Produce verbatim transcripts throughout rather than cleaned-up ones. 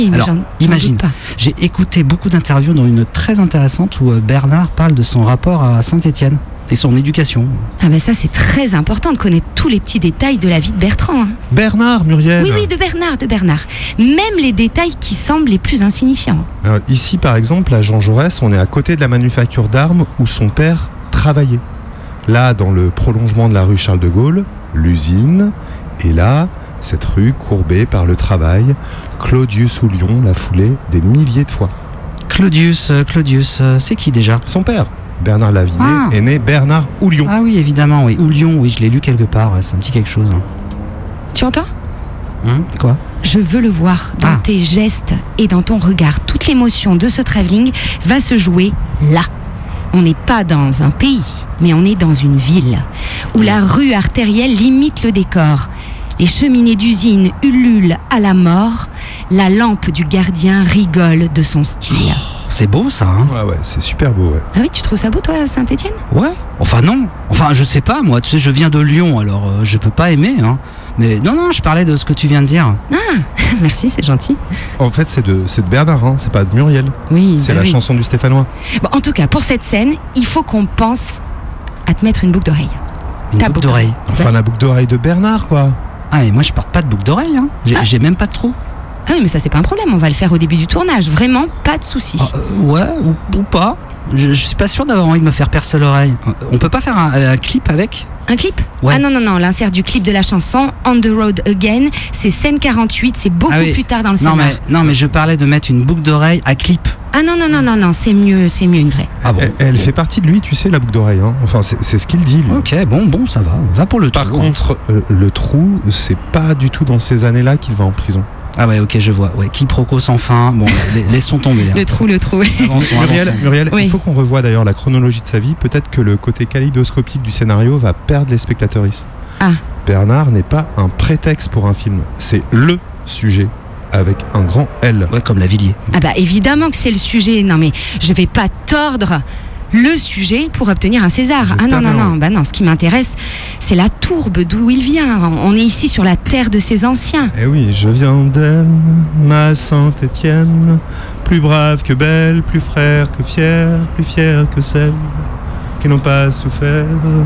Alors, j'en, j'en imagine, doute pas. j'ai écouté beaucoup d'interviews, dont une très intéressante où Bernard parle de son rapport à Saint-Étienne et son éducation. Ah ben ça, c'est très important de connaître tous les petits détails de la vie de Bertrand. Hein. Bernard, Muriel. Oui, oui, de Bernard, de Bernard. Même les détails qui semblent les plus insignifiants. Alors, ici, par exemple, à Jean Jaurès, on est à côté de la manufacture d'armes où son père travaillait. Là, dans le prolongement de la rue Charles de Gaulle, l'usine. Et là, cette rue courbée par le travail, Claudius Houlion l'a foulée des milliers de fois. Claudius, euh, Claudius, euh, c'est qui déjà ? Son père, Bernard Lavilliers, Ah. est né Bernard Houlion. Ah oui, évidemment, oui. Houlion, oui, je l'ai lu quelque part, ouais, c'est un petit quelque chose. Hein. Tu entends ? Hum, quoi ? Je veux le voir dans Ah. tes gestes et dans ton regard. Toute l'émotion de ce travelling va se jouer là. On n'est pas dans un pays, mais on est dans une ville où la rue artérielle limite le décor. Les cheminées d'usine ululent à la mort. La lampe du gardien rigole de son style. C'est beau ça, hein ? Ouais, ouais, c'est super beau, ouais. Ah oui, tu trouves ça beau, toi, Saint-Étienne ? Ouais. Enfin non. Enfin, je sais pas, moi. Tu sais, je viens de Lyon, alors euh, je peux pas aimer, hein. Mais non, non, je parlais de ce que tu viens de dire. Ah, merci, c'est gentil. En fait, c'est de, c'est de Bernard, hein, c'est pas de Muriel. Oui, C'est bah la oui. chanson du Stéphanois. Bon, en tout cas, pour cette scène, il faut qu'on pense à te mettre une boucle d'oreille. Une Ta boucle boucle. d'oreille. Enfin, la boucle d'oreille de Bernard, quoi. Ah, mais moi, je porte pas de boucle d'oreille, hein. J'ai, Ah. j'ai même pas de trou. Ah oui, mais ça, c'est pas un problème. On va le faire au début du tournage. Vraiment, pas de souci. Ah, euh, ouais, ou, ou pas. Je, je suis pas sûr d'avoir envie de me faire percer l'oreille. Euh, On peut pas faire un, un clip avec ? Un clip ? Ouais. Ah non, non, non. L'insert du clip de la chanson On the Road Again, c'est scène quarante-huit. C'est beaucoup Ah oui. plus tard dans le Non scénar. mais, non, mais je parlais de mettre une boucle d'oreille à clip. Ah non, non, non, non, non. C'est mieux, c'est mieux une vraie. Ah bon. Elle, elle fait partie de lui, tu sais, la boucle d'oreille. Hein. Enfin, c'est, c'est ce qu'il dit, lui. Ok, bon, bon, ça va. Va pour le Par trou. contre, euh, le trou, c'est pas du tout dans ces années-là qu'il va en prison. Ah ouais, ok, je vois. Ouais, quiproquo sans fin. Bon, la- laissons tomber. hein. Le trou, le trou. Avançons, Muriel, avançons. Muriel Oui. il faut qu'on revoie d'ailleurs la chronologie de sa vie. Peut-être que le côté kaléidoscopique du scénario va perdre les spectateuristes. Ah. Bernard n'est pas un prétexte pour un film. C'est LE sujet avec un grand L. Ouais, comme Lavilliers. Ah bah évidemment que c'est le sujet. Non mais je vais pas tordre le sujet pour obtenir un César. Ah J'espère non, non, bien. non. Bah non, ce qui m'intéresse, c'est la tourbe d'où il vient. On est ici sur la terre de ses anciens. Eh oui, je viens d'elle, ma Saint-Étienne, plus brave que belle, plus frère que fier, plus fier que celle qui n'ont pas souffert.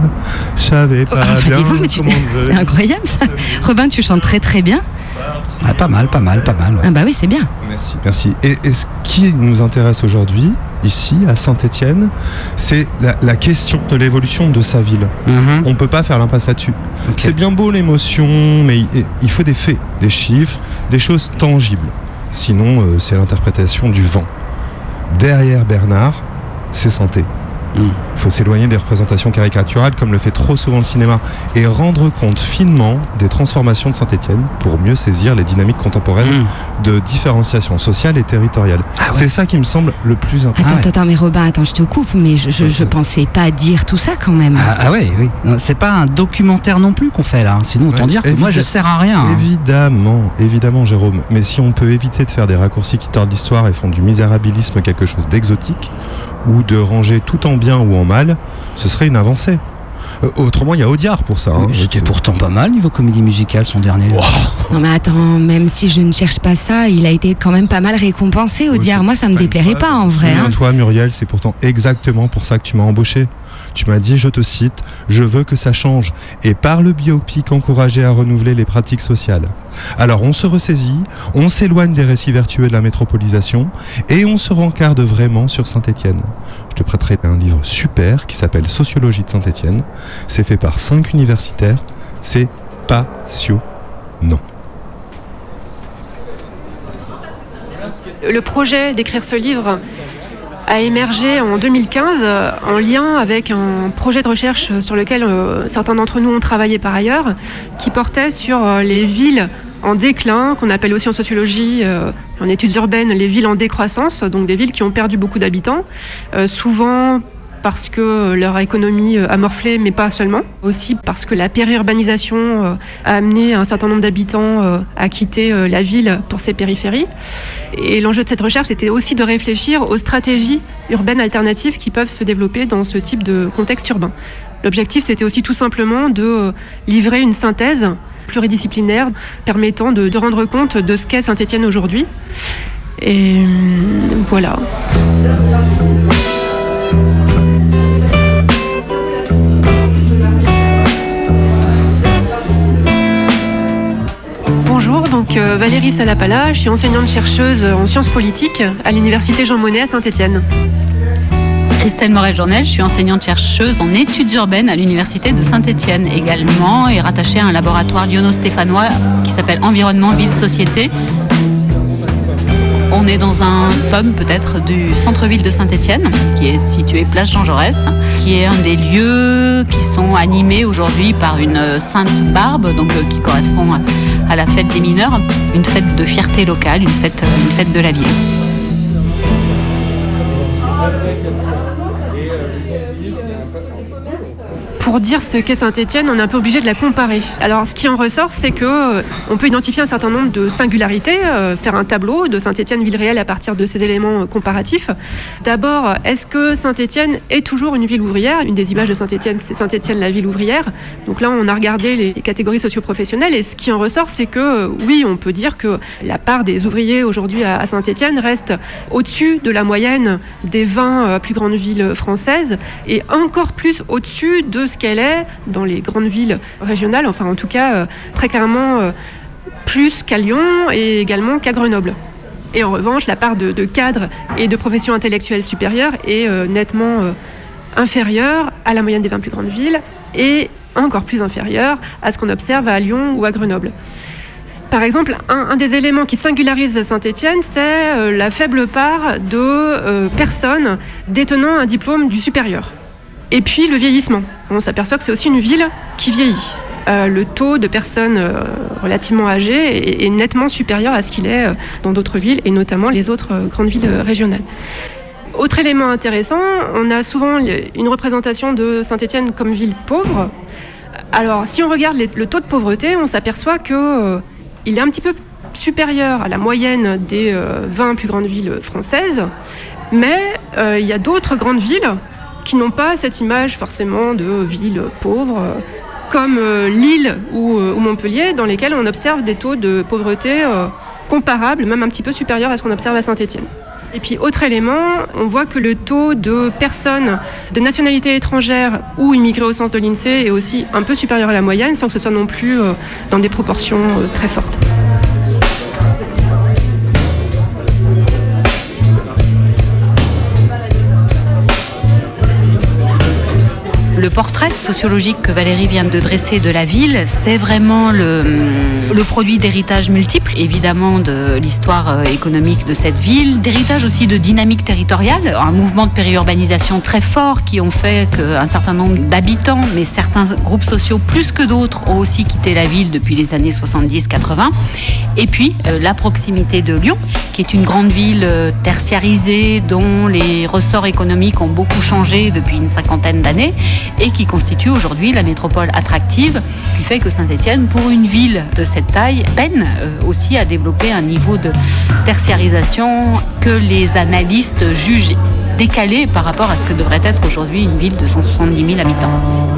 Je savais Oh, pas ah bah bien dis donc, mais tu- comment c'est devenir. incroyable ça. Robin, tu chantes très très bien. Ah, pas mal, pas mal, pas mal. Ouais. Ah bah oui, c'est bien. Merci, merci. Et, et ce qui nous intéresse aujourd'hui, ici, à Saint-Étienne, c'est la, la question de l'évolution de sa ville. Mhm. On ne peut pas faire l'impasse là-dessus. Ok. C'est bien beau l'émotion, mais il, il faut des faits, des chiffres, des choses tangibles. Sinon, euh, c'est l'interprétation du vent. Derrière Bernard, c'est Santé. Mm. Il faut s'éloigner des représentations caricaturales comme le fait trop souvent le cinéma et rendre compte finement des transformations de Saint-Étienne pour mieux saisir les dynamiques contemporaines Mm. de différenciation sociale et territoriale. Ah ouais. C'est ça qui me semble le plus important. Attends, ouais. attends, mais Robin, attends, je te coupe, mais je, je, je pensais pas dire tout ça quand même. Ah, ah ouais, oui. Non, c'est pas un documentaire non plus qu'on fait là. hein. Sinon, autant Ouais, dire que moi, évita- je sers à rien. hein. Évidemment, évidemment Jérôme, mais si on peut éviter de faire des raccourcis qui tordent l'histoire et font du misérabilisme quelque chose d'exotique, ou de ranger tout en bien ou en mal, ce serait une avancée. Euh, autrement, il y a Audiard pour ça. hein. Mais C'était pourtant pas mal niveau comédie musicale son dernier. Non mais attends, même si je ne cherche pas ça, il a été quand même pas mal récompensé, Audiard. Oui, Moi, c'est ça me pas une déplairait preuve. pas en vrai. hein. Souviens-toi, Muriel, c'est pourtant exactement pour ça que tu m'as embauché. Tu m'as dit, je te cite, je veux que ça change. Et par le biopic, encourager à renouveler les pratiques sociales. Alors on se ressaisit, on s'éloigne des récits vertueux de la métropolisation et on se rencarde vraiment sur Saint-Étienne. Je te prêterai un livre super qui s'appelle Sociologie de Saint-Étienne. C'est fait par cinq universitaires. C'est passionnant. Le projet d'écrire ce livre a émergé en deux mille quinze euh, en lien avec un projet de recherche sur lequel euh, certains d'entre nous ont travaillé par ailleurs, qui portait sur euh, les villes en déclin, qu'on appelle aussi en sociologie, euh, en études urbaines, les villes en décroissance, donc des villes qui ont perdu beaucoup d'habitants, euh, souvent parce que leur économie a morflé, mais pas seulement. Aussi parce que la périurbanisation euh, a amené un certain nombre d'habitants euh, à quitter euh, la ville pour ses périphéries. Et l'enjeu de cette recherche, c'était aussi de réfléchir aux stratégies urbaines alternatives qui peuvent se développer dans ce type de contexte urbain. L'objectif, c'était aussi tout simplement de livrer une synthèse pluridisciplinaire permettant de, de rendre compte de ce qu'est Saint-Étienne aujourd'hui. Et euh, voilà. Bonjour, donc euh, Valérie Salapala, je suis enseignante-chercheuse en sciences politiques à l'université Jean Monnet à Saint-Étienne. Christelle Morel-Journel, je suis enseignante-chercheuse en études urbaines à l'université de Saint-Étienne également et rattachée à un laboratoire lyonno-stéphanois qui s'appelle Environnement, Ville, Société. On est dans un pub peut-être du centre-ville de Saint-Étienne, qui est situé place Jean Jaurès, qui est un des lieux qui sont animés aujourd'hui par une Sainte Barbe, donc qui correspond à la fête des mineurs, une fête de fierté locale, une fête, une fête de la ville. Pour dire ce qu'est Saint-Étienne, on est un peu obligé de la comparer. Alors, ce qui en ressort, c'est que euh, on peut identifier un certain nombre de singularités, euh, faire un tableau de Saint-Étienne ville réelle à partir de ces éléments euh, comparatifs. D'abord, est-ce que Saint-Étienne est toujours une ville ouvrière ? Une des images de Saint-Étienne, c'est Saint-Étienne, la ville ouvrière. Donc là, on a regardé les catégories socio-professionnelles et ce qui en ressort, c'est que euh, oui, on peut dire que la part des ouvriers aujourd'hui à, à Saint-Étienne reste au-dessus de la moyenne des vingt euh, plus grandes villes françaises et encore plus au-dessus de ce qu'elle est dans les grandes villes régionales, enfin en tout cas euh, très clairement euh, plus qu'à Lyon et également qu'à Grenoble. Et en revanche, la part de, de cadres et de professions intellectuelles supérieures est euh, nettement euh, inférieure à la moyenne des vingt plus grandes villes et encore plus inférieure à ce qu'on observe à Lyon ou à Grenoble. Par exemple, un, un des éléments qui singularise Saint-Étienne, c'est euh, la faible part de euh, personnes détenant un diplôme du supérieur. Et puis le vieillissement. On s'aperçoit que c'est aussi une ville qui vieillit. Euh, le taux de personnes euh, relativement âgées est, est nettement supérieur à ce qu'il est euh, dans d'autres villes, et notamment les autres euh, grandes villes euh, régionales. Autre élément intéressant, on a souvent une représentation de Saint-Étienne comme ville pauvre. Alors, si on regarde les, le taux de pauvreté, on s'aperçoit qu'il euh, est un petit peu supérieur à la moyenne des euh, vingt plus grandes villes françaises, mais euh, il y a d'autres grandes villes qui n'ont pas cette image forcément de ville pauvre, euh, comme euh, Lille ou, euh, ou Montpellier, dans lesquelles on observe des taux de pauvreté euh, comparables, même un petit peu supérieurs à ce qu'on observe à Saint-Étienne. Et puis, autre élément, on voit que le taux de personnes de nationalité étrangère ou immigrées au sens de l'INSEE est aussi un peu supérieur à la moyenne, sans que ce soit non plus euh, dans des proportions euh, très fortes. Le portrait sociologique que Valérie vient de dresser de la ville, c'est vraiment le, le produit d'héritages multiples, évidemment de l'histoire économique de cette ville, d'héritage aussi de dynamique territoriale, un mouvement de périurbanisation très fort qui ont fait qu'un certain nombre d'habitants, mais certains groupes sociaux plus que d'autres, ont aussi quitté la ville depuis les années soixante-dix quatre-vingts. Et puis euh, la proximité de Lyon, qui est une grande ville euh, tertiarisée, dont les ressorts économiques ont beaucoup changé depuis une cinquantaine d'années, et qui constitue aujourd'hui la métropole attractive, qui fait que Saint-Étienne, pour une ville de cette taille, peine euh, aussi à développer un niveau de tertiarisation que les analystes jugent décalé par rapport à ce que devrait être aujourd'hui une ville de cent soixante-dix mille habitants.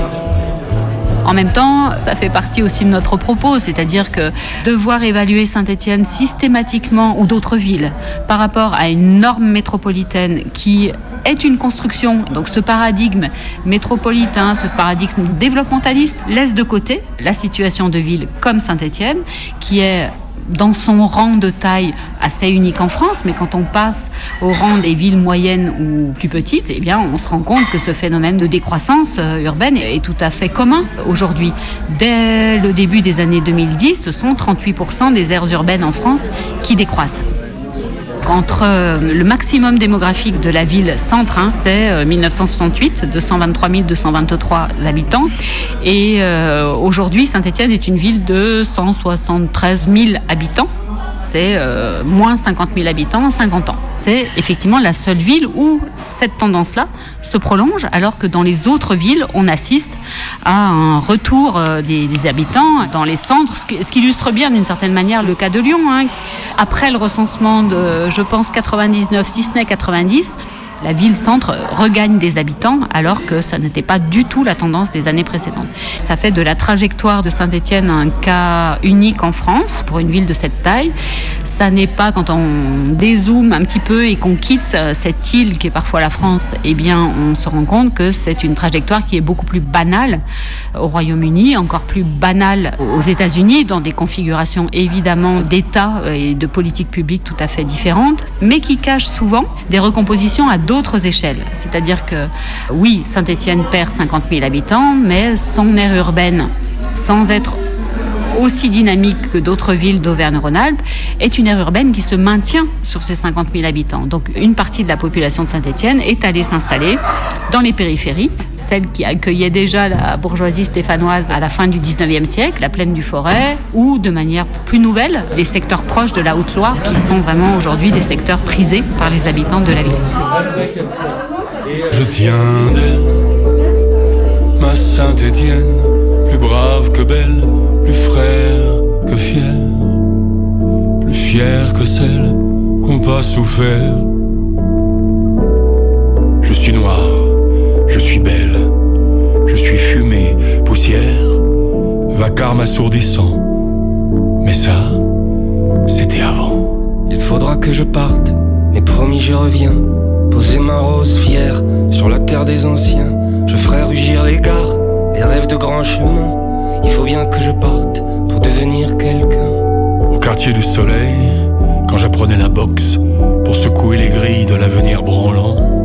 En même temps, ça fait partie aussi de notre propos, c'est-à-dire que devoir évaluer Saint-Étienne systématiquement ou d'autres villes par rapport à une norme métropolitaine qui est une construction, donc ce paradigme métropolitain, ce paradigme développementaliste laisse de côté la situation de villes comme Saint-Étienne, qui est dans son rang de taille assez unique en France, mais quand on passe au rang des villes moyennes ou plus petites, eh bien, on se rend compte que ce phénomène de décroissance euh, urbaine est tout à fait commun aujourd'hui. Dès le début des années deux mille dix, ce sont trente-huit pour cent des aires urbaines en France qui décroissent. Entre le maximum démographique de la ville centre, hein, c'est euh, mille neuf cent soixante-huit, deux cent vingt-trois mille deux cent vingt-trois habitants. Et euh, aujourd'hui, Saint-Étienne est une ville de cent soixante-treize mille habitants. C'est euh, moins cinquante mille habitants en cinquante ans. C'est effectivement la seule ville où cette tendance-là se prolonge, alors que dans les autres villes, on assiste à un retour euh, des, des habitants dans les centres, ce qui, ce qui illustre bien d'une certaine manière le cas de Lyon. Hein. Après le recensement de, je pense, quatre-vingt-dix-neuf, si ce n'est quatre-vingt-dix, la ville-centre regagne des habitants alors que ça n'était pas du tout la tendance des années précédentes. Ça fait de la trajectoire de Saint-Étienne un cas unique en France pour une ville de cette taille. Ça n'est pas, quand on dézoome un petit peu et qu'on quitte cette île qui est parfois la France, eh bien on se rend compte que c'est une trajectoire qui est beaucoup plus banale au Royaume-Uni, encore plus banale aux États-Unis, dans des configurations évidemment d'État et de politique publique tout à fait différentes, mais qui cachent souvent des recompositions à d'autres échelles. C'est-à-dire que oui, Saint-Étienne perd cinquante mille habitants, mais son aire urbaine, sans être aussi dynamique que d'autres villes d'Auvergne-Rhône-Alpes, est une aire urbaine qui se maintient sur ces cinquante mille habitants. Donc une partie de la population de Saint-Étienne est allée s'installer dans les périphéries, celles qui accueillaient déjà la bourgeoisie stéphanoise à la fin du dix-neuvième siècle, la plaine du Forêt, ou de manière plus nouvelle, les secteurs proches de la Haute-Loire, qui sont vraiment aujourd'hui des secteurs prisés par les habitants de la ville. Je tiens d'elle, ma Saint-Étienne, plus brave que belle, plus frère que fier, plus fier que celle qu'on pas souffert. Je suis noir, je suis belle, je suis fumée, poussière, vacarme assourdissant. Mais ça, c'était avant. Il faudra que je parte, mais promis je reviens. Poser ma rose fière sur la terre des anciens. Je ferai rugir les gares, les rêves de grands chemins. Il faut bien que je parte pour devenir quelqu'un. Au quartier du soleil, quand j'apprenais la boxe, pour secouer les grilles de l'avenir branlant,